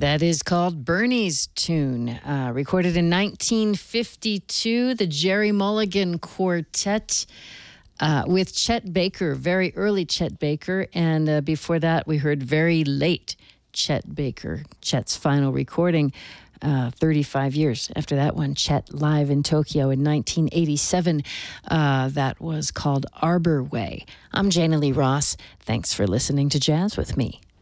That is called Bernie's Tune, recorded in 1952, the Jerry Mulligan Quartet with Chet Baker, very early Chet Baker. And before that, we heard very late Chet Baker, Chet's final recording. 35 years after that one, Chet live in Tokyo in 1987. That was called Arbor Way. I'm Jana Lee Ross. Thanks for listening to Jazz with me.